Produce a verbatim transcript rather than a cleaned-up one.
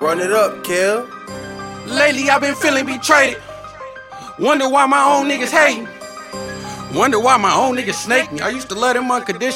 Run it up, Kel. Lately I've been feeling betrayed. Wonder why my own niggas hate. Wonder why my own niggas snake me. I used to love them unconditional.